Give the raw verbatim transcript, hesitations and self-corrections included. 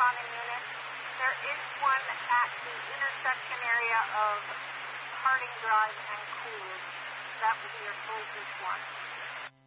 on a unit. There is one at the intersection area of Harding Drive and Coolidge. That would be your closest one.